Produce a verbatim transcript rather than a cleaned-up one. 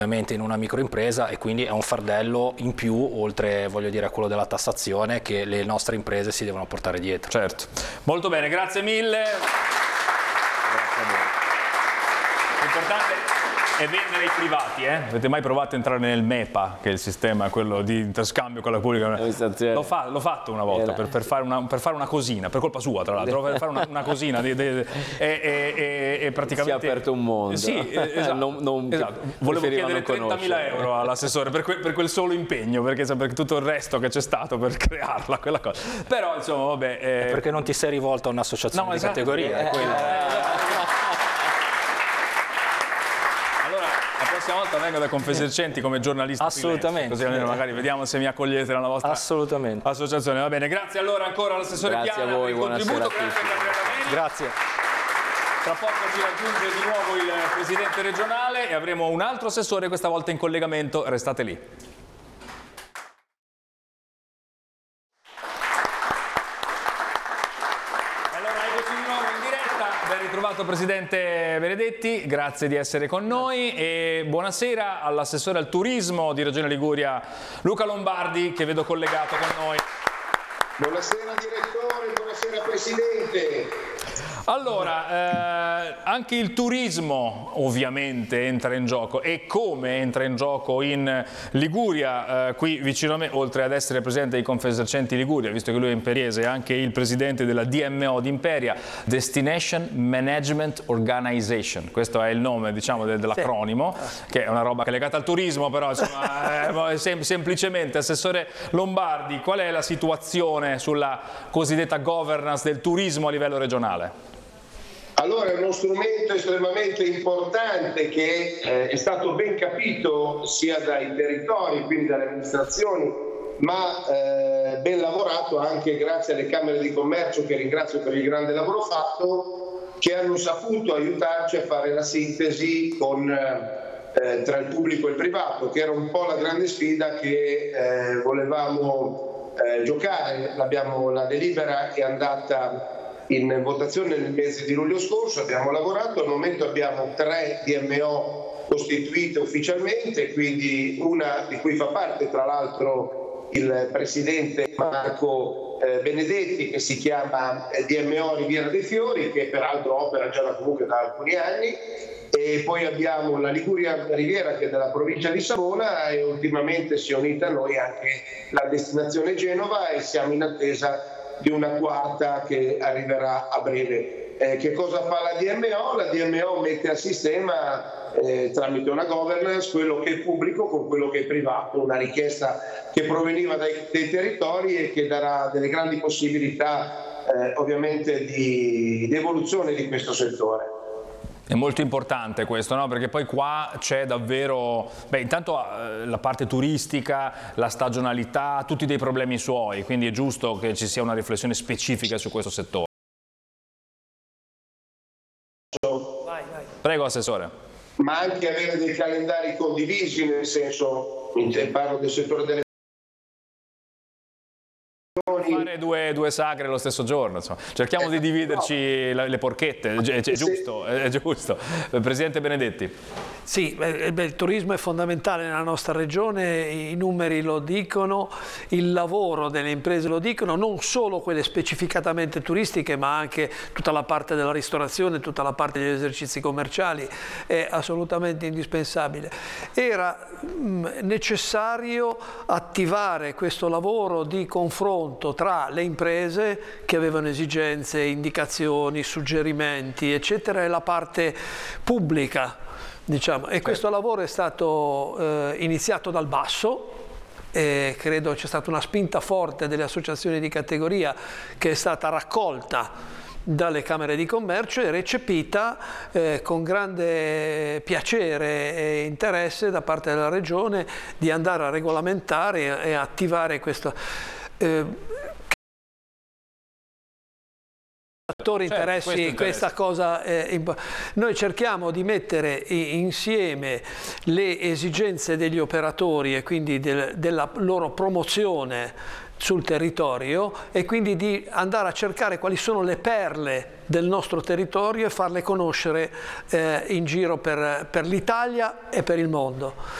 in una microimpresa, e quindi è un fardello in più oltre, voglio dire, a quello della tassazione che le nostre imprese si devono portare dietro. Certo, molto bene, grazie mille. Grazie a voi. L'importante è vendere ai privati, eh? Avete mai provato a entrare nel MEPA, che è il sistema quello di interscambio con la pubblica amministrazione? L'ho fa, fatto una volta per, per, fare una, per fare una cosina, per colpa sua tra l'altro, per fare una, una cosina di, di, di, e, e, e praticamente... Si è aperto un mondo. Sì, esatto. non, non esatto. Volevo chiedere trentamila euro all'assessore per, que, per quel solo impegno, perché per tutto il resto che c'è stato per crearla, quella cosa. Però insomma, vabbè... Eh... Perché non ti sei rivolto a un'associazione no, di esatto. categoria? Eh, quello... eh, La prossima volta vengo da Confesercenti come giornalista. Assolutamente. Così almeno magari vediamo se mi accogliete nella vostra Assolutamente. associazione. Va bene, grazie allora ancora all'assessore Piana. Grazie a voi, buonasera a tutti. Grazie. Tra poco ci raggiunge di nuovo il presidente regionale e avremo un altro assessore questa volta in collegamento. Restate lì. Ritrovato Presidente Benedetti, grazie di essere con noi e buonasera all'assessore al turismo di Regione Liguria Luca Lombardi, che vedo collegato con noi. Buonasera direttore, buonasera Presidente. Allora, eh, anche il turismo ovviamente entra in gioco, e come entra in gioco in Liguria, eh, qui vicino a me, oltre ad essere presidente di Confesercenti Liguria, visto che lui è imperiese, è anche il presidente della D M O di Imperia, Destination Management Organization, questo è il nome, diciamo, dell'acronimo, che è una roba che è legata al turismo, però insomma, eh, sem semplicemente, assessore Lombardi, qual è la situazione sulla cosiddetta governance del turismo a livello regionale? Allora, è uno strumento estremamente importante che eh, è stato ben capito sia dai territori, quindi dalle amministrazioni, ma eh, ben lavorato anche grazie alle Camere di Commercio, che ringrazio per il grande lavoro fatto, che hanno saputo aiutarci a fare la sintesi con, eh, tra il pubblico e il privato, che era un po' la grande sfida che eh, volevamo eh, giocare. L'abbiamo, la delibera è andata in votazione nel mese di luglio scorso, abbiamo lavorato, al momento abbiamo tre D M O costituite ufficialmente, quindi una di cui fa parte tra l'altro il presidente Marco eh, Benedetti, che si chiama eh, D M O Riviera dei Fiori, che peraltro opera già da, comunque da alcuni anni, e poi abbiamo la Liguria Riviera, che è della provincia di Savona, e ultimamente si è unita a noi anche la destinazione Genova, e siamo in attesa di una quarta che arriverà a breve. Eh, che cosa fa la D M O? La D M O mette a sistema eh, tramite una governance quello che è pubblico con quello che è privato, una richiesta che proveniva dai, dai territori e che darà delle grandi possibilità eh, ovviamente di, di evoluzione di questo settore. È molto importante questo, no? Perché poi qua c'è davvero, beh, intanto eh, la parte turistica, la stagionalità, tutti dei problemi suoi, quindi è giusto che ci sia una riflessione specifica su questo settore. Vai, vai. Prego, Assessore. Ma anche avere dei calendari condivisi, nel senso, parlo del settore delle fare due, due sagre lo stesso giorno, insomma. Cerchiamo di dividerci le porchette, è, è giusto, è giusto. Presidente Benedetti. Sì, beh, il turismo è fondamentale nella nostra regione, i numeri lo dicono, il lavoro delle imprese lo dicono, non solo quelle specificatamente turistiche, ma anche tutta la parte della ristorazione, tutta la parte degli esercizi commerciali è assolutamente indispensabile. Era mh, necessario attivare questo lavoro di confronto tra le imprese che avevano esigenze, indicazioni, suggerimenti, eccetera, e la parte pubblica. Diciamo, e questo lavoro è stato eh, iniziato dal basso, e credo c'è stata una spinta forte delle associazioni di categoria che è stata raccolta dalle Camere di Commercio e recepita eh, con grande piacere e interesse da parte della Regione di andare a regolamentare e attivare questo. Eh, interessi certo, questa cosa eh, noi cerchiamo di mettere insieme le esigenze degli operatori e quindi del, della loro promozione sul territorio e quindi di andare a cercare quali sono le perle del nostro territorio e farle conoscere eh, in giro per, per l'Italia e per il mondo.